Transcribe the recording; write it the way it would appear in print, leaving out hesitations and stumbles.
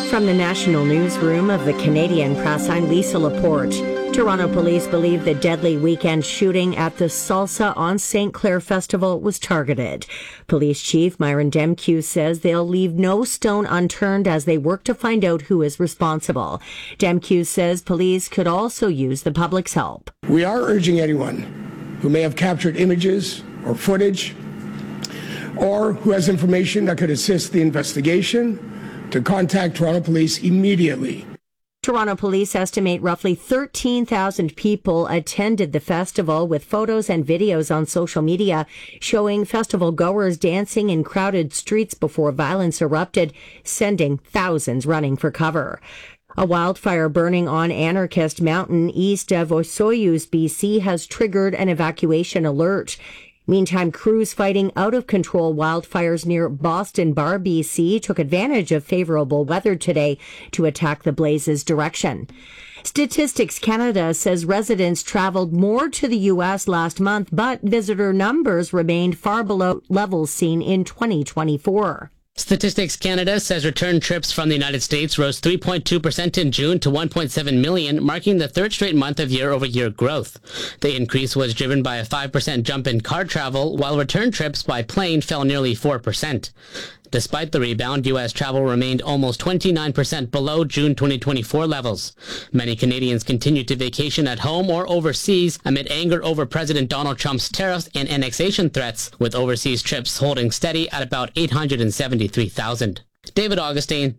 From the national newsroom of the Canadian Press, I'm Lisa Laporte. Toronto police believe the deadly weekend shooting at the Salsa on St. Clair Festival was targeted. Police Chief Myron Demkiw says they'll leave no stone unturned as they work to find out who is responsible. Demkiw says police could also use the public's help. We are urging anyone who may have captured images or footage or who has information that could assist the investigation to contact Toronto Police immediately. Toronto police estimate roughly 13,000 people attended the festival, with photos and videos on social media showing festival goers dancing in crowded streets before violence erupted, sending thousands running for cover. A wildfire burning on Anarchist Mountain east of Osoyoos, BC has triggered an evacuation alert. Meantime, crews fighting out-of-control wildfires near Boston Bar, BC, took advantage of favorable weather today to attack the blaze's direction. Statistics Canada says residents traveled more to the U.S. last month, but visitor numbers remained far below levels seen in 2024. Statistics Canada says return trips from the United States rose 3.2% in June to 1.7 million, marking the third straight month of year-over-year growth. The increase was driven by a 5% jump in car travel, while return trips by plane fell nearly 4%. Despite the rebound, U.S. travel remained almost 29% below June 2024 levels. Many Canadians continued to vacation at home or overseas amid anger over President Donald Trump's tariffs and annexation threats, with overseas trips holding steady at about 873,000. David Augustine,